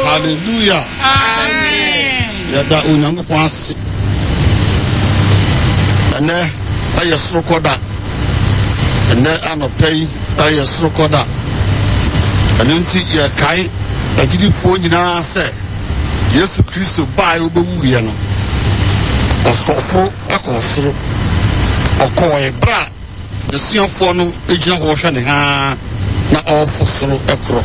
Hallelujah. Amen. Yada Unyankopɔn ase. Ene aye sorokoda. Ene anɔpɛ aye sorokoda. Ɛno nti yɛ kae agyidifo nyinaa sɛ Yesu Kristo baa obewu yɛ no. Ɔsɔfo akɔ soro. Ɔkɔɔ ebra the sianfo no egyina hɔ hwɛ ne ha na ɔfo soro ɛkorɔ.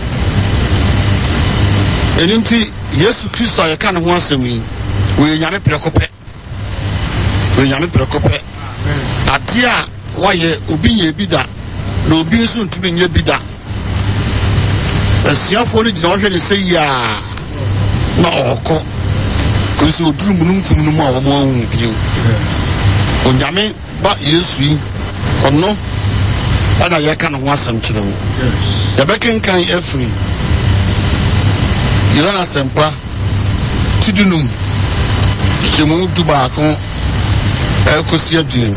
Ɛno nti Yesu Kristo ayɛ ka ne ho asɛm yi wɔyɛ nyame prɛkɔpɛ. Wɔyɛ nyame prɛkɔpɛ. Ade a wɔyɛ obi nyɛ bi da na obi nso ntumi nyɛ bi da. Asiafo no gyina hɔ hwɛ ne sɛ yaa na ɔkɔ kɔsi oduru mununkum no mu a wɔn ahu bio. Onyame ba Yesu yi ɔno ana yɛka ne ho asɛm kyerɛ wo. Yɛbɛkenkan afiri Yohana Asɛmpa tidunum hyɛmu du baako ɛkɔsi aduonu.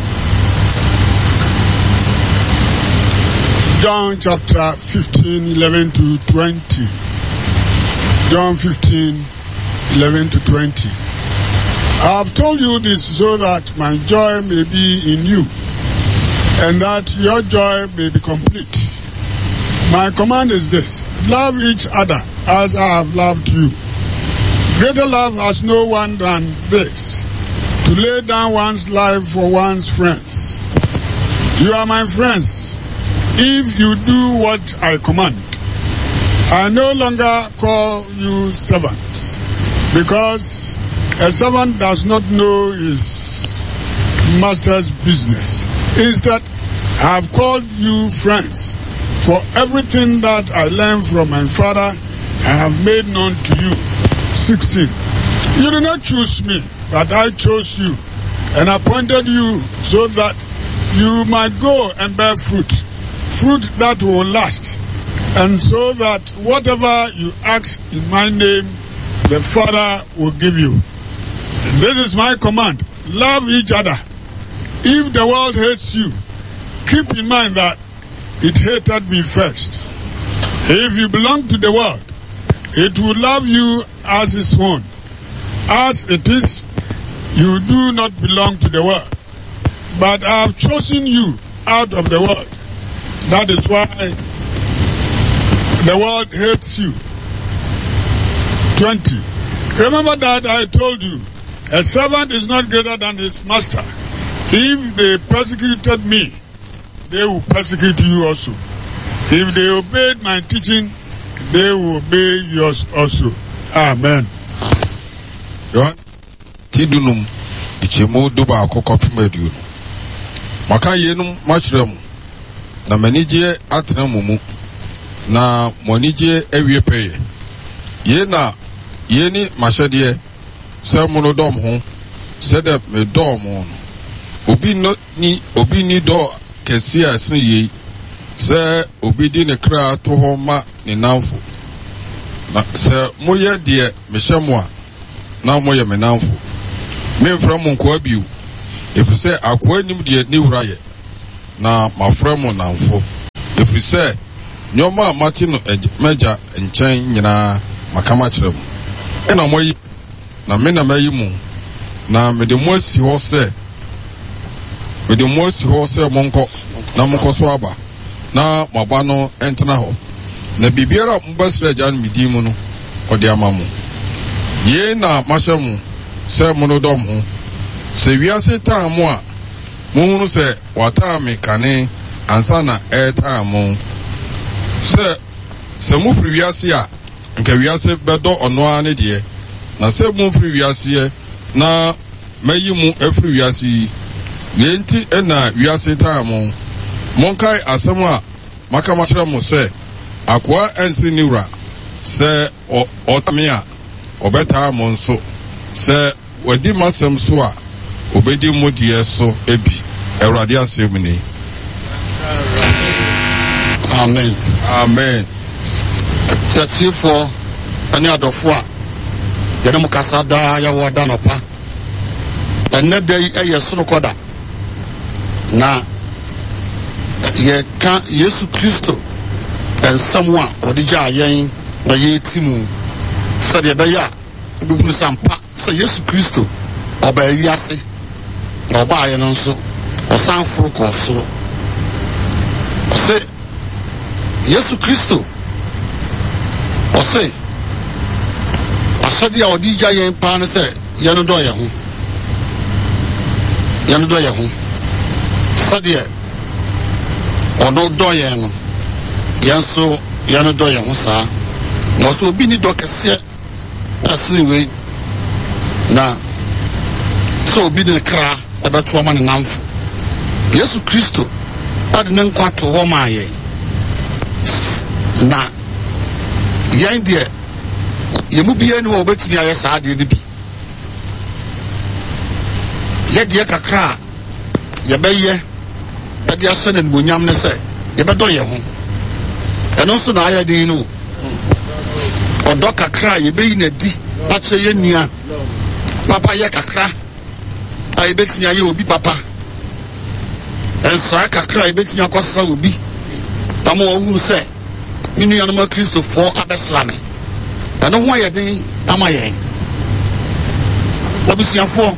John chapter 15, 11 to 20. John 15, 11 to 20. I have told you this so that my joy may be in you, and that your joy may be complete. My command is this: love each other as I have loved you. Greater love has no one than this, to lay down one's life for one's friends. You are my friends if you do what I command. I no longer call you servants, because a servant does not know his master's business. Instead, I have called you friends, for everything that I learned from my Father I have made known to you. 16. You did not choose me, but I chose you and appointed you so that you might go and bear fruit, fruit that will last, and so that whatever you ask in my name, the Father will give you. This is my command: love each other. If the world hates you, keep in mind that it hated me first. If you belong to the world, it will love you as its own. As it is, you do not belong to the world, but I have chosen you out of the world. That is why the world hates you. 20. Remember that I told you, a servant is not greater than his master. If they persecuted me, they will persecute you also. If they obeyed my teaching, they will obey yours also. Amen. Tidunum ichemu duba akoko pimedu. Maka yenum machremu na manije atena mumu na monije ewie peye. Yeni mashadie se muno dom ho se de me dom ho. Obi ni do kesi asen yi se obi di ne kra to ho ma ne namfo. Na se moye de mehemu a na moye me namfo. Me mfra mo nko abiu. Efise akwa nim de ni wuraye na mafra mo namfo. Efise nyoma amati no meja nchen nyina makama kyerem. Ena moyi na me na mayi mu na me de mo si ho se monko na monko so aba na maba no entena ho na bibiara mbasira jan midimu no ode amamu ye na mashamu se mono dom ho se wiase taamu a muhunu se watame kane ansa na taamu se mu firi wiase a nka wiase bedo ono ane de na se mu firi wiase na mayi mu afiri wiase Yenti ena wiase taamu monkai asema makamashira mu se akwa ensi niura se otamia obeta mu nso se wadi masem so a obedi mu die so ebi Awurade asem. Amen. Amen. Tatiefo ani adofo a yɛde mu kasa daa yɛwɔ da nɔpa ɛnɛ da yi ɛyɛ sorokoda na yɛka Yesu Kristo nsɛm a wɔde gya yɛn na yɛti mu sɛdeɛ ɛbɛyɛ a wobɛhunu sampa sɛ Yesu Kristo ɔbaa wiase na ɔbaayɛ no nso ɔsan foro kɔ ɔsoro. ɔse Yesu Kristo ɔse asɔde a ɔde gya yɛn paa ne sɛ yɛn dɔ yɛn ho, yɛn dɔ yɛn ho sɛdeɛ ɔno dɔ yɛn no yɛn nso yɛn dɔ yɛn ho saa. na ɔsɛ obi ni dɔ kɛseɛ asene wei na sɛ obi de ne kra ɛbɛto ɔma ne namfo. Yesu Kristo ade ne nkwa to hɔ maa yɛn na yɛn deɛ yɛn mu biara ni wɔ wɔbɛtumi ayɛ saa adeɛ no bi. yɛdeɛ kakra a yɛbɛyɛ ɛde ahyɛ no animuonyam ne sɛ yɛbɛdɔ yɛn ho. ɛno nso na ayɛ den no ɔdɔ kakra a yɛbɛyi n'adi akyerɛ yɛn nua papa yɛ kakra a yɛbɛtumi ayɛ obi papa. ɛnsra kakra a yɛbɛtumi akɔsra obi ama ɔhu sɛ me nuanom akristofoɔ abɛsra me. ɛno ho ayɛ den ama yɛn. abusuafoɔ,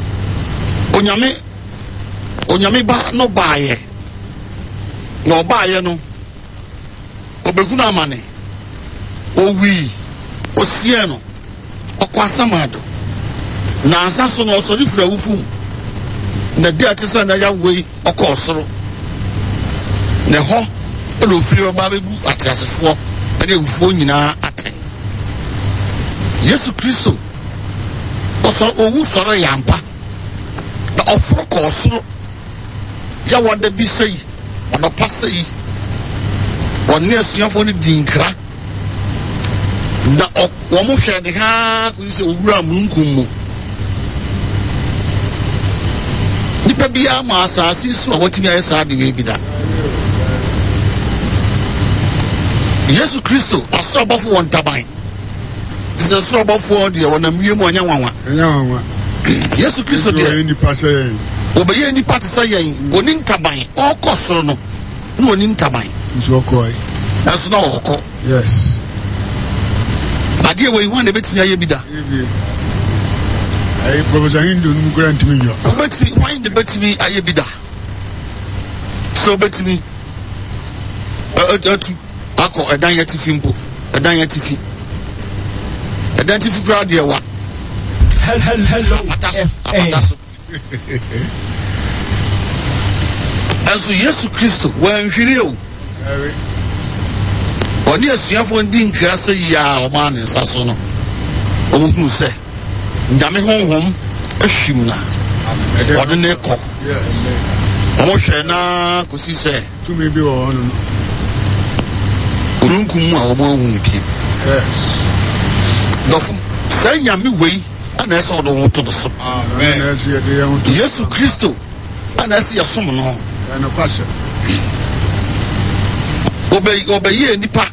onyame ba no baayɛ na ɔbaayɛ no ɔbɛhunu amane owii osie no ɔkɔ asamado na ansa so no ɔsɔre firi awufo mu na di ate sɛ na yɛawei ɔkɔ ɔsoro na ɛhɔ ɛna ofiri ɔba bɛbu ateasefoɔ ɛne awufoɔ nyinaa atɛn. Yesu Kristo owu sɔre yɛ ampa na ɔforo kɔ ɔsoro yɛwɔ da bi sɛ yi ɔnɔpa sɛ yi ɔne asuafoɔ no di nkra na wɔn hwɛ ne ha kɔsi sɛ owura mununkum mu. nipa biara ma asase so a wɔtumi ayɛ saa de wei bi da. Yesu Kristo asoro abɔfo wɔn ntaban sɛ soro abɔfoɔ deɛ wɔnam wie mu ɔnyɛ nwanwa. Yesu Kristo deɛ ɔbɛyɛ nipa te sɛ yɛn ɔni ntaban ɔkɔ soro no na ɔni ntaban nso na ɔkɔ. adeɛ wɔ yi hɔ na ɛbɛtumi ayɛ bi da. Professor Hindu no kura ntimi nyo. Obetumi hwan de betumi ayɛ bi da. So betumi atu akɔ ɛdan yɛ tifi mpo ɛdan yɛ tifi kura deɛ wa. Hello apataso. Ɛnso Yesu Kristo wɔnhwere o. Ɔne asuafoɔ ndi nkira sɛ yi a ɔma ne nsa so no ɔmuhunu sɛ ndame honhom ahwim na ɔde ne kɔ ɔmohwɛ na kɔsi sɛ tumi bi wɔ hɔ no urunkum mu a ɔmo ahu ne piem. Dɔfo sɛ nyame wei ana ɛsɛ ɔde wo to do so. Yesu Kristo ana ɛsɛ yɛsom no ɔbɛyɛ nipa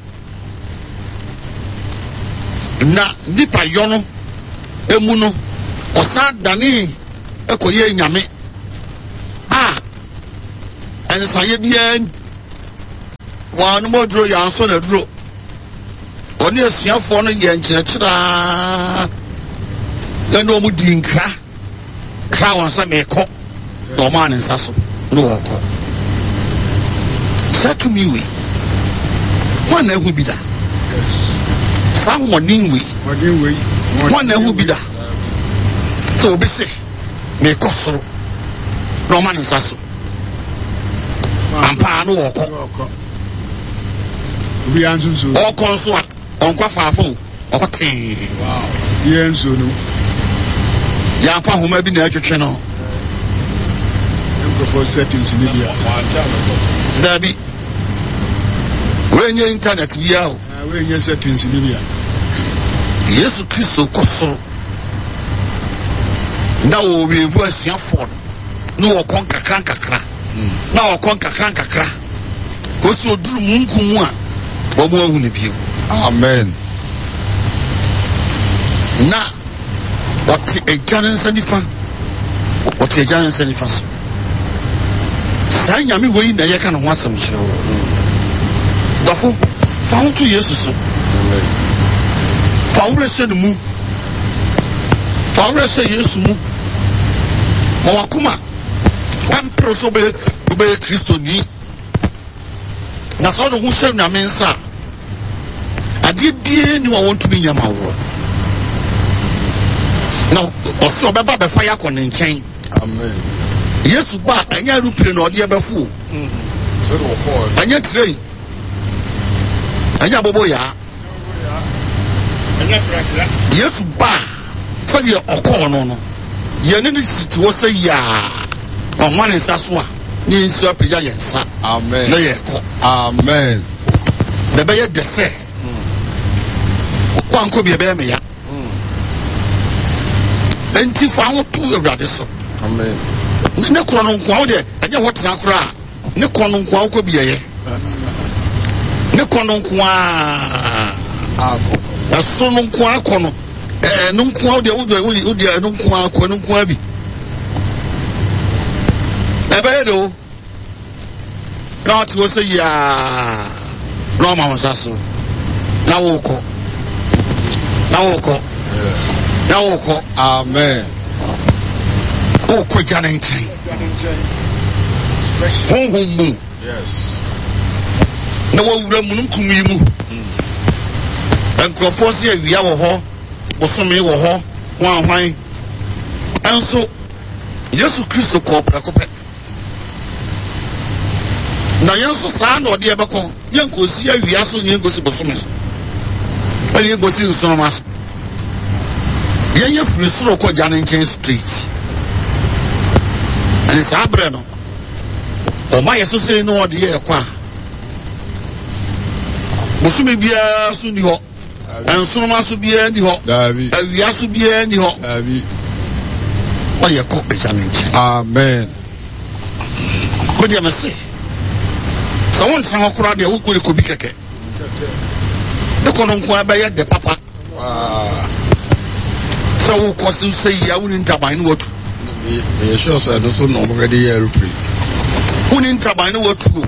na nipa yɔ no emu no ɔsan dane ɛkɔyɛ nyame a ɛnsayɛ biara wɔn mo duro yɛ anso na duro ɔne asuafoɔ no yɛ nkyerɛkyerɛ ɛna wɔn di nkra wɔn nsa mɛkɔ na wɔn a ne nsa so na wɔkɔ saa tumi wei wɔn na ehu bi da saa wɔden wei wɔn na ehu bi da sɛ obi se mɛkɔ soro na wɔn a ne nsa so ampa na wɔkɔ ɔkɔ nso a ɔnkɔ faafo ɔkɔ tee yɛamfa ahoma bi na atwetwe no daabi wɔnyɛ internet biaa o Yesu Kristo kɔ soro na wɔwievu asuafoɔ no na wɔkɔ nkakra na wɔkɔ nkakra kɔsi oduru mu nkum mu a wɔn ahu ne bio. Amen. Na wɔte agya ne nsa nifa so saa nyame wei na yɛka ne ho asɛm kyerɛ wo dɔfo fa ho to Yesu so fa Faurese no mu. Faurese Yesu mu. Ma wakuma. Ampere so be Kristo ni. Na so no hu hwe na mensa. Ade bie ni wa wontu bi nyama wo. Na oso beba be fa yakọ ne nchen. Amen. Yesu ba anya rupire na ode ebefu. So do call. Anya train. Anya bobo ya. Anya krakra. Yesu ba so ye okọ no. Ye ne ni situo se ya. Onwane saso a. Ni nsu apija yensa. Amen. Na ye ko. Amen. The be ye de se. Wanko bi be me ya. Enti fa ho tu Awurade so. Amen. Ne kro no nko de anya wotra kra. Ne kro no nko akọ bi ye. Ne kro no nko Ako. Aso no nko akọ no. No nko de wo no nko akọ no nko abi. Ebe do. Na ti wo se ya. No ma wasaso. Na wo ko. Amen. Oko jana nchen. Honhom. Yes. Na wo wura mu nkum yi mu. Enkrofo se awia wo ho, bosome wo ho, hwan. Enso Yesu Kristo ko prakope. Na yenso saa na ode ebeko, yenko si awia so yenko si bosome. Ani yenko si nsomas. Yenye free soro ko Janenchen Street. Ani sabre no. O ma yeso se no ode ye kwa. Bosome bia so ni ho. Ensonoma so bia ni ho. Davi. Awia so bia ni ho. Davi. O ye ko be Janenchen. Amen. Ko dia mese. So won san okura de wo ko bi keke. De ko no nko abaye de papa. So wo ko say ya woni ntaban no watu. Me sure so no so no mo ga de aeroplane. Woni ntaban no watu.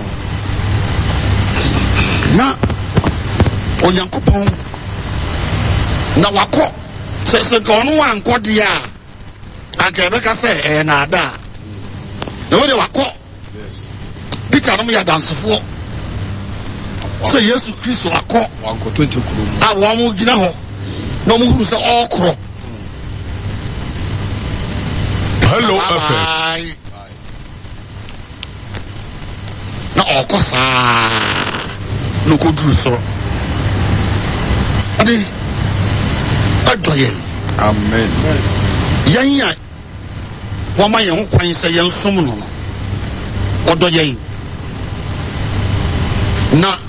Na Onyankopon na wako se ko no anko de a anka be ka se na ada. Na wo de wako. Yes. Peter no ya dansefo. So Yesu Kristo wako. Wanko 20 kuro. A wo mo gina ho. No mo huru se okro. Hello FM. Na okosa no ko duru so. Ade adoye. Amen. Yanya wama ye ho kwan se ye nsom no. Odoye. Na